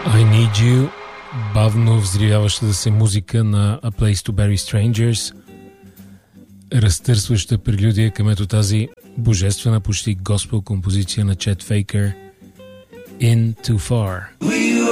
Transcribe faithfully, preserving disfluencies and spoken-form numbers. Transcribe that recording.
I Need You, бавно взривяващата се музика на A Place to Bury Strangers, разтърсваща прелюдия към ето тази божествена почти госпел композиция на Чет Фейкър, In Too Far. We